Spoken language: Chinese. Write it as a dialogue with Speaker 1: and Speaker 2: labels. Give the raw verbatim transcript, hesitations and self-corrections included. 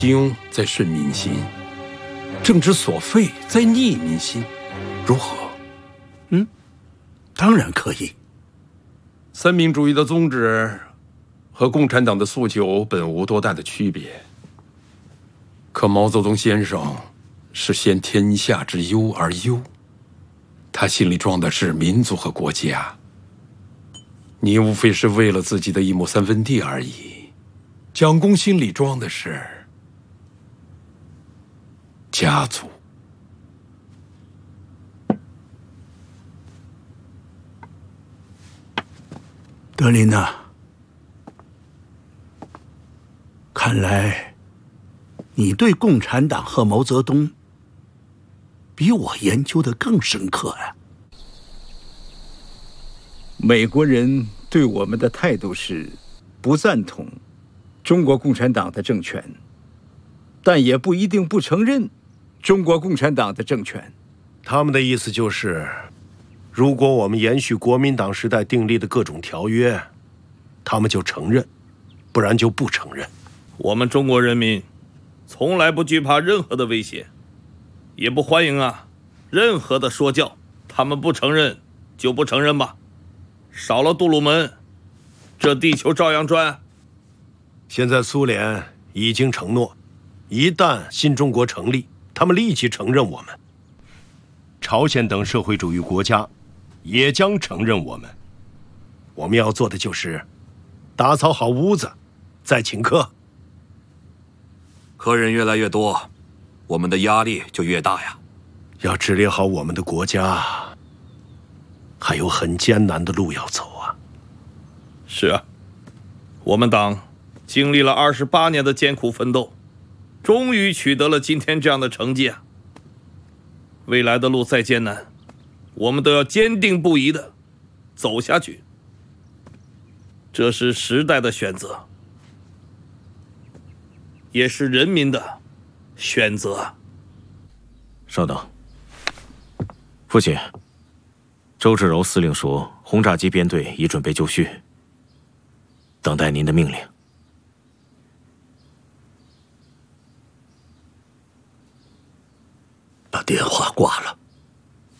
Speaker 1: 经在顺民心，政之所废在逆民心，如何？
Speaker 2: 嗯，当然可以。
Speaker 1: 三民主义的宗旨和共产党的诉求本无多大的区别，可毛泽东先生是先天下之忧而忧，他心里装的是民族和国家，你无非是为了自己的一亩三分地而已。蒋公心里装的是家族。
Speaker 2: 德林呐，看来你对共产党和毛泽东比我研究的更深刻呀。
Speaker 3: 美国人对我们的态度是不赞同中国共产党的政权，但也不一定不承认中国共产党的政权。
Speaker 4: 他们的意思就是，如果我们延续国民党时代订立的各种条约，他们就承认，不然就不承认。
Speaker 5: 我们中国人民从来不惧怕任何的威胁，也不欢迎啊任何的说教。他们不承认就不承认吧，少了杜鲁门，这地球照样转。
Speaker 4: 现在苏联已经承诺，一旦新中国成立，他们立即承认我们。朝鲜等社会主义国家也将承认我们。我们要做的就是打扫好屋子，再请客。
Speaker 6: 客人越来越多，我们的压力就越大呀。
Speaker 4: 要治理好我们的国家，还有很艰难的路要走啊。
Speaker 5: 是啊，我们党经历了二十八年的艰苦奋斗，终于取得了今天这样的成绩啊。未来的路再艰难，我们都要坚定不移地走下去。这是时代的选择，也是人民的选择。
Speaker 7: 稍等，父亲，周志柔司令说，轰炸机编队已准备就绪，等待您的命令。